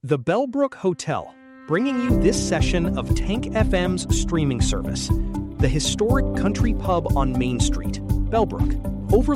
The Bellbrook Hotel, bringing you this session of Tank FM's streaming service. The historic country pub on Main Street, Bellbrook,